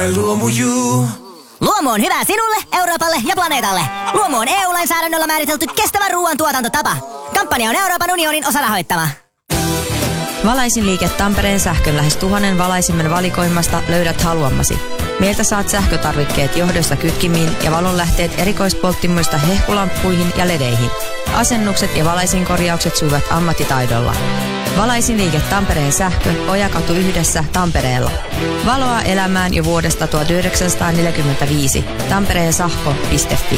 I luomu you. Luomu on hyvä sinulle, Euroopalle ja planeetalle. Luomu on EU-lainsäädännöllä määritelty kestävä ruoantuotantotapa. Kampanja on Euroopan unionin osarahoittama. Valaisinliike Tampereen sähkön lähes 1000 valaisimman valikoimasta löydät haluamasi. Meiltä saat sähkötarvikkeet johdosta kytkimiin ja valonlähteet erikoispolttimoista hehkulamppuihin ja ledeihin. Asennukset ja valaisinkorjaukset sujuvat ammattitaidolla. Valaisinliike Tampereen sähkö, Ojakatu 1 Tampereella. Valoa elämään jo vuodesta 1945. tampereensahko.fi.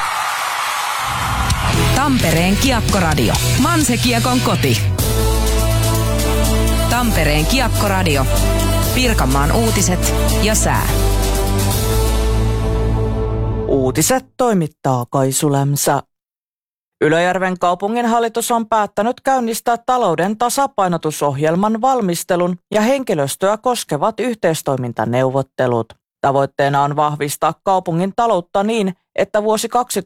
Tampereen Kiekkoradio. Manse-Kiekon koti. Tampereen Kiekkoradio. Pirkanmaan uutiset ja sää. Uutiset toimittaa Kaisu Lämsä. Ylöjärven kaupunginhallitus on päättänyt käynnistää talouden tasapainotusohjelman valmistelun ja henkilöstöä koskevat yhteistoimintaneuvottelut. Tavoitteena on vahvistaa kaupungin taloutta niin, että vuosi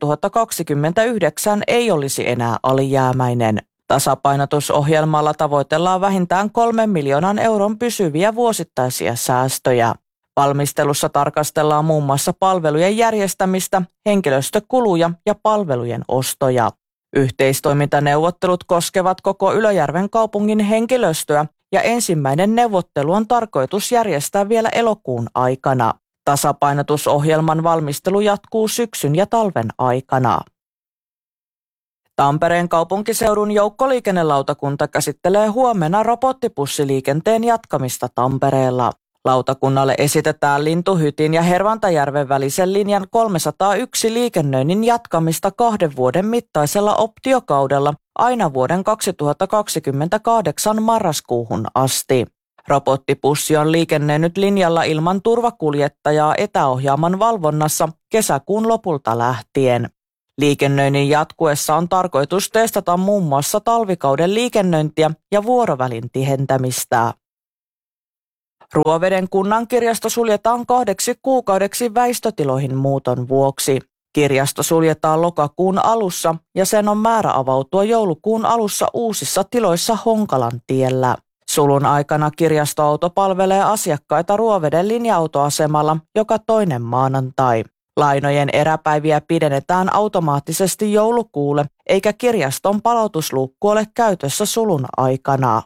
2029 ei olisi enää alijäämäinen. Tasapainotusohjelmalla tavoitellaan vähintään 3 miljoonan euron pysyviä vuosittaisia säästöjä. Valmistelussa tarkastellaan muun muassa palvelujen järjestämistä, henkilöstökuluja ja palvelujen ostoja. Yhteistoimintaneuvottelut koskevat koko Ylöjärven kaupungin henkilöstöä ja ensimmäinen neuvottelu on tarkoitus järjestää vielä elokuun aikana. Tasapainotusohjelman valmistelu jatkuu syksyn ja talven aikana. Tampereen kaupunkiseudun joukkoliikennelautakunta käsittelee huomenna robottibussiliikenteen jatkamista Tampereella. Lautakunnalle esitetään Lintuhytin ja Hervantajärven välisen linjan 301 liikennöinnin jatkamista 2 vuoden mittaisella optiokaudella aina vuoden 2028 marraskuuhun asti. Robottibussi on liikennöinyt linjalla ilman turvakuljettajaa etäohjaaman valvonnassa kesäkuun lopulta lähtien. Liikennöinnin jatkuessa on tarkoitus testata muun muassa talvikauden liikennöintiä ja vuorovälin tihentämistä. Ruoveden kunnankirjasto suljetaan 2 kuukaudeksi väistötiloihin muuton vuoksi. Kirjasto suljetaan lokakuun alussa ja sen on määrä avautua joulukuun alussa uusissa tiloissa Honkalan tiellä. Sulun aikana kirjastoauto palvelee asiakkaita Ruoveden linja-autoasemalla joka toinen maanantai. Lainojen eräpäiviä pidennetään automaattisesti joulukuulle, eikä kirjaston palautusluukku ole käytössä sulun aikana.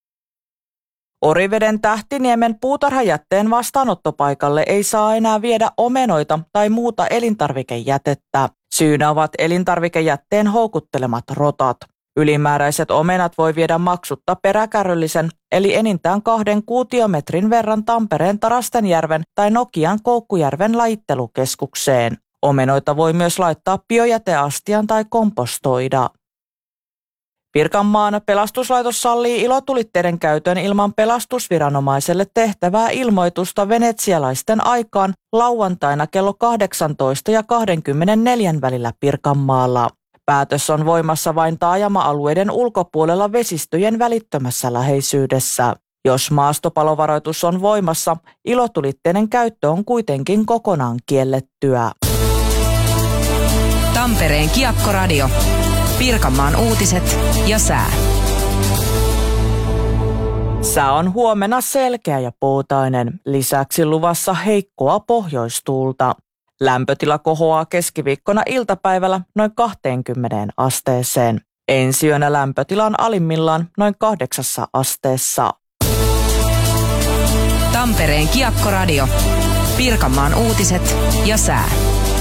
Oriveden Tähtiniemen puutarhajätteen vastaanottopaikalle ei saa enää viedä omenoita tai muuta elintarvikejätettä. Syynä ovat elintarvikejätteen houkuttelemat rotat. Ylimääräiset omenat voi viedä maksutta peräkärryllisen, eli enintään 2 kuutiometrin verran Tampereen Tarastenjärven tai Nokian Koukkujärven lajittelukeskukseen. Omenoita voi myös laittaa biojäteastiaan tai kompostoida. Pirkanmaan pelastuslaitos sallii ilotulitteiden käytön ilman pelastusviranomaiselle tehtävää ilmoitusta venetsialaisten aikaan lauantaina kello 18 ja 24 välillä Pirkanmaalla. Päätös on voimassa vain taajama-alueiden ulkopuolella vesistöjen välittömässä läheisyydessä. Jos maastopalovaroitus on voimassa, ilotulitteiden käyttö on kuitenkin kokonaan kiellettyä. Tampereen Kiekkoradio. Pirkanmaan uutiset ja sää. Sää on huomenna selkeä ja puutainen. Lisäksi luvassa heikkoa pohjoistuulta. Lämpötila kohoaa keskiviikkona iltapäivällä noin 20 asteeseen. Ensi yönä lämpötila on alimmillaan noin 8 asteessa. Tampereen Kiekkoradio. Pirkanmaan uutiset ja sää.